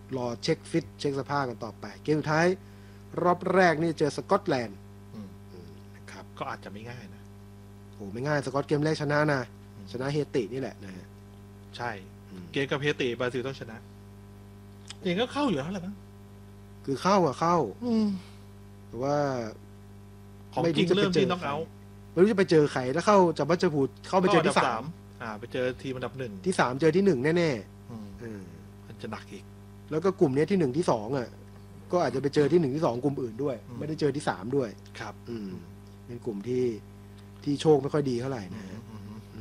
รอเช็คฟิตเช็คสภาพกันต่อไปเกมสุดท้ายรอบแรกนี่เจอสกอตแลนด์นะครับก็อาจจะไม่ง่ายนะโอ้ไม่ง่ายสกอตเกมแรกชนะนะชนะเฮตินี่แหละนะฮะใช่เกมกับเฮติบราซิลต้องชนะเองก็เข้าอยู่แล้วแหละมั้งคือเข้าแต่ว่าของจริงเริ่มที่น็อกเอาท์ไม่รู้จะไปเจอใครแล้วเข้าจากบัตเจอร์พูดเข้าไปเจอที่3 ไปเจอทีมอันดับ1 ที่3เจอที่1แน่ๆมันจะหนักอีกแล้วก็กลุ่มนี้ที่1ที่2อ่ะก็อาจจะไปเจอที่1ที่2กลุ่มอื่นด้วยไม่ได้เจอที่3ด้วยครับเป็นกลุ่มที่โชคไม่ค่อยดีเท่าไหร่นะฮะ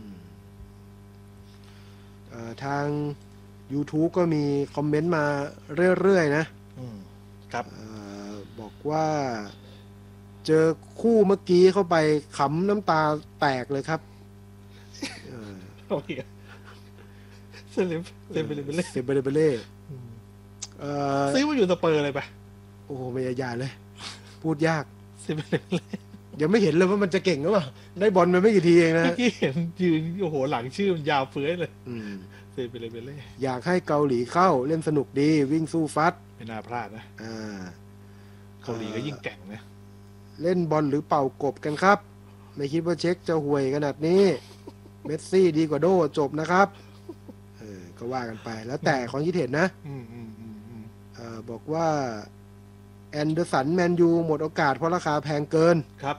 ทาง YouTube ก็มีคอมเมนต์มาเรื่อยๆนะครับบอกว่าเจอคู่เมื่อกี้เข้าไปขำน้ำตาแตกเลยครับโอเคเซเลบเบเล่ซื้อมาอยู่สเปอร์เลยปะโอ้โหไม่ยากเลยพูดยากเซเลบเบเล่ยังไม่เห็นเลยว่ามันจะเก่งหรือเปล่าได้บอลมาไม่กี่ทีเองนะเมื่อกี้เห็นยืนโอ้โหหลังชื่อมันยาวเฟื้อยเลยเซเลบเบเล่อยากให้เกาหลีเข้าเล่นสนุกดีวิ่งสู้ฟัดไม่น่าพลาดนะเกาหลีก็ยิ่งแก่งนะเล่นบอลหรือเป่ากบกันครับไม่คิดว่าเช็คจะห่วยขนาดนี้เมสซี่ดีกว่าโดจบนะครับก็ว่ากันไปแล้วแต่ความคิดเห็นนะบอกว่าแอนเดอร์สันแมนยูหมดโอกาสเพราะราคาแพงเกินครับ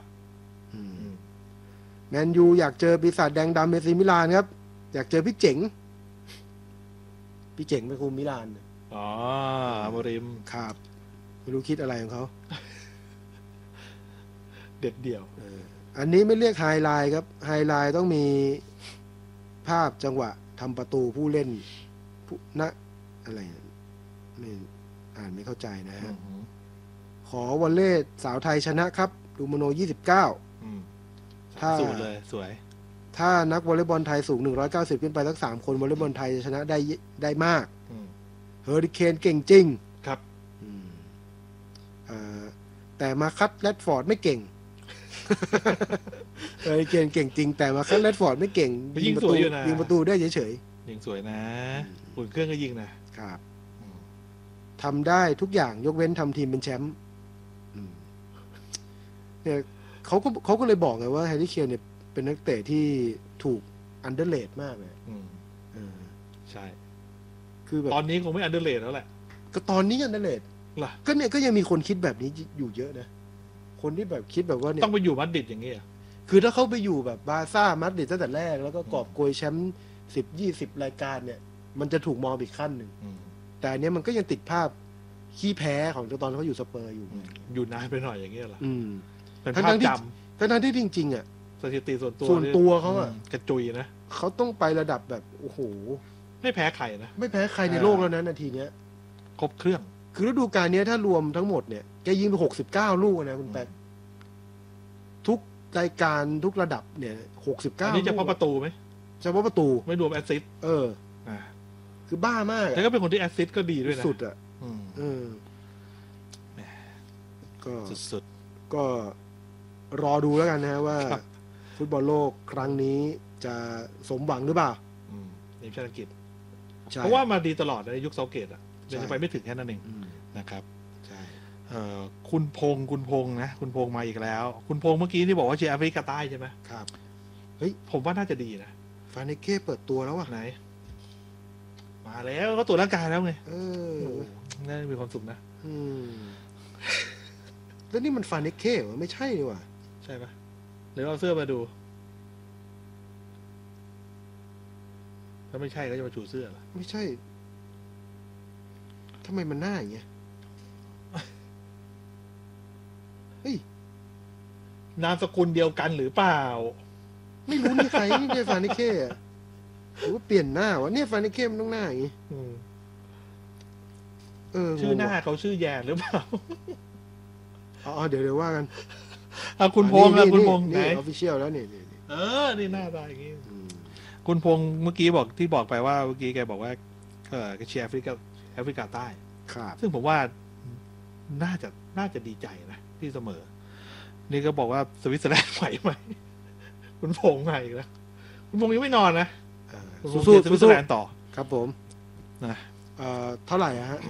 แมนยูอยากเจอปีศาจแดงดำเอซีมิลานครับอยากเจอพี่เจ๋งไปคุมมิลานอ๋อโมริมครับไม่รู้คิดอะไรของเขาเด็ดเดี่ยวอันนี้ไม่เรียกไฮไลท์ครับไฮไลท์ต้องมีภาพจังหวะทำประตูผู้เล่นอะไรไม่อ่านไม่เข้าใจนะฮะขอวอลเล่สาวไทยชนะครับดูโมโน29ถ้าสูงเลยสวยถ้านักวอลเลย์บอลไทยสูง190ขึ้นไปสัก3คนวอลเลย์บอลไทยจะชนะได้มากเฮอริเคนเก่งจริงครับแต่มาคัตแรดฟอร์ดไม่เก่งเฮอริเคนเก่งจริงแต่มาคัตแรดฟอร์ดไม่เก่งยิงประตูได้เฉยๆยิงสวยนะอุ่นเครื่องก็ยิงนะครับทำได้ทุกอย่างยกเว้นทำทีมเป็นแชมป์เนี่ยเขาก็เลยบอกไงว่าแฮร์รี่เคนเนี่ยเป็นนักเตะที่ถูกอันเดอร์เรทมากเลยใช่คือแบบตอนนี้คงไม่อันเดอร์เรทแล้วแหละก็ตอนนี้อันเดอร์เรทก็เนี่ยก็ยังมีคนคิดแบบนี้อยู่เยอะนะคนที่แบบคิดแบบว่าเนี่ยต้องไปอยู่มาดริดอย่างเงี้ยคือถ้าเขาไปอยู่แบบบาร์ซ่ามาดริดตั้งแต่แรกแล้วก็กอบโกยแชมป์10-20รายการเนี่ยมันจะถูกมองอีกขั้นหนึ่งแต่อันนี้มันก็ยังติดภาพขี้แพ้ของตอนเขาอยู่สเปอร์อยู่นานไปหน่อยอย่างเงี้ยเหรอเป็นภาพจำทั้งที่จริงๆอ่ะสถิติส่วนตัวเขาอ่ะกระจุยนะเขาต้องไประดับแบบโอ้โหไม่แพ้ใครนะไม่แพ้ใครในโลกแล้วนะนาทีเนี้ยครบเครื่องคือฤดูกาลนี้ถ้ารวมทั้งหมดเนี่ยแกยิงไป69ลูกนะคุณแป๊กทุกรายการทุกระดับเนี่ย69 อันนี้เฉพาะประตูไหมเฉพาะประตูไม่รวมแอสซิสต์คือบ้ามากแล้วก็เป็นคนที่แอสซิสต์ก็ดีด้วยนะสุดอ่ะก็สุดก็รอดูแล้วกันนะว่าฟุตบอลโลกครั้งนี้จะสมหวังหรือเปล่าทีมชาติอังกฤษเพราะว่ามาดีตลอดในยุคเซาเกตอ่ะยังไปไม่ถึงแค่นั้นเองนะครับใช่คุณพงษ์นะคุณพงษ์มาอีกแล้วคุณพงษ์เมื่อกี้ที่บอกว่าเชียร์แอฟริกาใต้ใช่ไหมครับเฮ้ยผมว่าน่าจะดีนะฟาเนเก้เปิดตัวแล้วว่ะไหนมาแล้วเขาตรวจร่างกายแล้วไงน่ามีความสุขนะแล้วนี่มันฟาเนเก้เหรอไม่ใช่นี่ว่ะใช่ปะเดี๋ยวเอาเสื้อมาดูถ้าไม่ใช่ก็จะมาชูเสื้อหรอไม่ใช่ทำไมมันหน้าอย่างเงี้ยเฮ้ยนามสกุลเดียวกันหรือเปล่าไม่รู้นี่ใครนี่ฟาเนเก้อะหรือว่าเปลี่ยนหน้าวะเนี่ยฟาเนเก้มันต้องหน้าอย่างงี้ชื่อหน้าเขาชื่อแย่หรือเปล่าเดี๋ยวว่ากันคุณพงษ์คุณพงษ์นี่ออฟฟิเชียลแล้วนี่นี่หน้าตาอย่างงี้คุณพงษ์เมื่อกี้บอกไปว่าเมื่อกี้แกบอกว่าเชียร์แอฟริกาใต้ซึ่งผมว่าน่าจะดีใจนะที่เสมอนี่ก็บอกว่าสวิตเซอร์แลนด์ไหวไหมคุณพงษ์มาอีกแล้วคุณพงษ์ยังไม่นอนนะสู้สวิตเซอร์แลนด์ต่อครับผมนะเท่าไหร่ฮะ